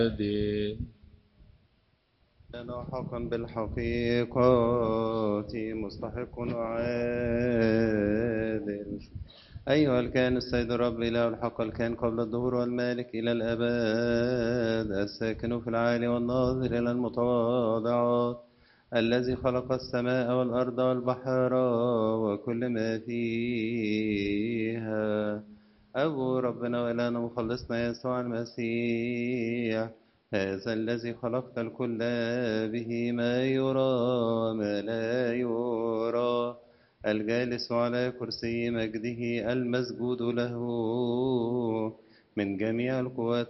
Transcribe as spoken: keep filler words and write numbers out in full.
أنا حقا بالحقيقة مستحق وعادل. أيها الكائن السيد الرب إله الحق الكائن قبل الظهور والمالك إلى الأبد الساكن في العالي والناظر إلى المتواضعات الذي خلق السماء والأرض والبحر وكل ما فيها. أبو ربنا وإلهنا مخلصنا يسوع المسيح هذا الذي خلقت الكل به ما يرى ما لا يرى الجالس على كرسي مجده المسجود له من جميع القوات